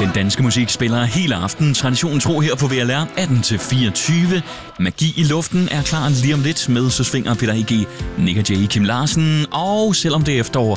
Den danske musik spiller hele aften traditionen tro her på VLR 18-24. Magi i luften er klar lige om lidt med så svinger Peter A.G., Nick og Jay, Kim Larsen, og selvom det er efterår,